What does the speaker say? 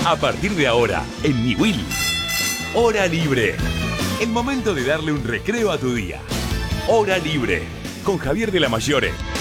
A partir de ahora, en Niwil, Hora Libre. El momento de darle un recreo a tu día. Hora Libre, con Javier de la Mayore.